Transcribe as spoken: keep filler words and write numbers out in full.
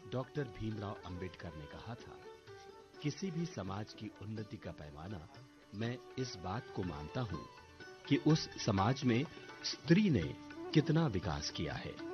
Doctor Bhimrao Ambedkar ने कहा था, किसी भी समाज की उन्नति का पैमाना मैं इस बात को मानता हूं कि उस समाज में स्त्री ने कितना विकास किया है।